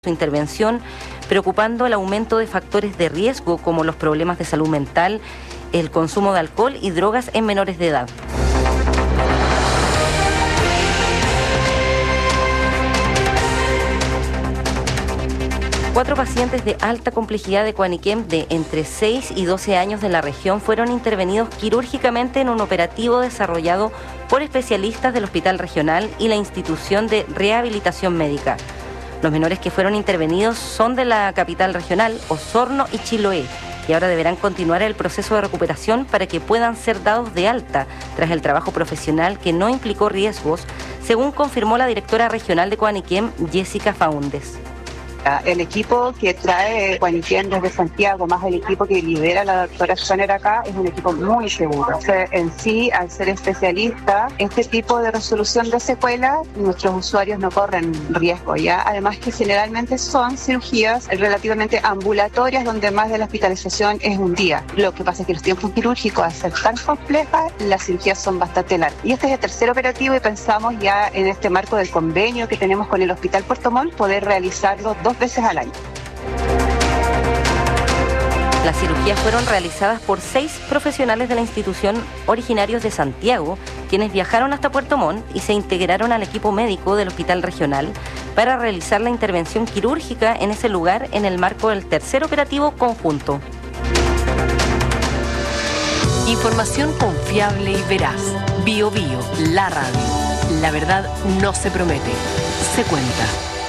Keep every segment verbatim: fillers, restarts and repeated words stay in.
su intervención, preocupando el aumento de factores de riesgo como los problemas de salud mental, el consumo de alcohol y drogas en menores de edad. Cuatro pacientes de alta complejidad de Cuaniquem de entre seis y doce años de la región fueron intervenidos quirúrgicamente en un operativo desarrollado por especialistas del Hospital Regional y la Institución de Rehabilitación Médica. Los menores que fueron intervenidos son de la capital regional, Osorno y Chiloé, y ahora deberán continuar el proceso de recuperación para que puedan ser dados de alta tras el trabajo profesional que no implicó riesgos, según confirmó la directora regional de Cuaniquem, Jessica Faúndez. El equipo que trae Cuaniquem desde Santiago, más el equipo que lidera la doctora Schoner acá, es un equipo muy seguro. O sea, en sí, al ser especialista, este tipo de resolución de secuelas, nuestros usuarios no corren riesgo, ¿ya? Además que generalmente son cirugías relativamente ambulatorias, donde más de la hospitalización es un día. Lo que pasa es que los tiempos quirúrgicos, al ser tan complejas, las cirugías son bastante largas. Y este es el tercer operativo y pensamos ya en este marco del convenio que tenemos con el Hospital Puerto Montt, poder realizarlo dos veces al año. Las cirugías fueron realizadas por seis profesionales de la institución originarios de Santiago, quienes viajaron hasta Puerto Montt y se integraron al equipo médico del Hospital Regional para realizar la intervención quirúrgica en ese lugar en el marco del tercer operativo conjunto. Información confiable y veraz. Bio Bio, la radio. La verdad no se promete, se cuenta.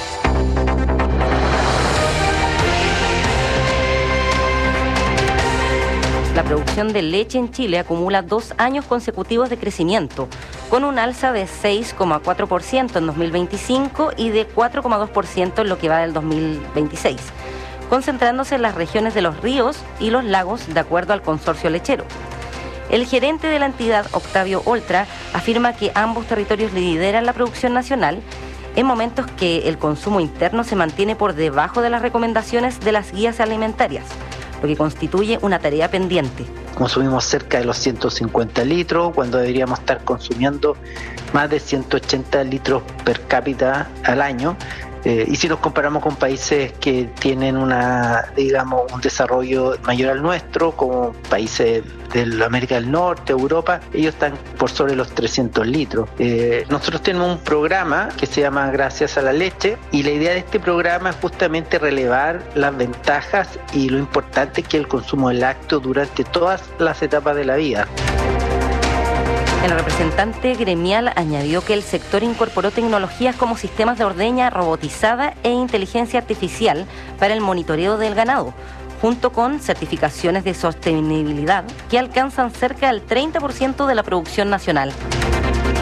La producción de leche en Chile acumula dos años consecutivos de crecimiento, con un alza de seis coma cuatro por ciento en dos mil veinticinco y de cuatro coma dos por ciento en lo que va del dos mil veintiséis, concentrándose en las regiones de los ríos y los lagos, de acuerdo al consorcio lechero. El gerente de la entidad, Octavio Oltra, afirma que ambos territorios lideran la producción nacional en momentos que el consumo interno se mantiene por debajo de las recomendaciones de las guías alimentarias, lo que constituye una tarea pendiente. Consumimos cerca de los ciento cincuenta litros, cuando deberíamos estar consumiendo más de ciento ochenta litros per cápita al año. Eh, y si nos comparamos con países que tienen una, digamos, un desarrollo mayor al nuestro, como países de América del Norte, Europa, ellos están por sobre los trescientos litros. Eh, nosotros tenemos un programa que se llama Gracias a la Leche, y la idea de este programa es justamente relevar las ventajas y lo importante que es el consumo de lácteos durante todas las etapas de la vida. El representante gremial añadió que el sector incorporó tecnologías como sistemas de ordeña robotizada e inteligencia artificial para el monitoreo del ganado, junto con certificaciones de sostenibilidad que alcanzan cerca del treinta por ciento de la producción nacional.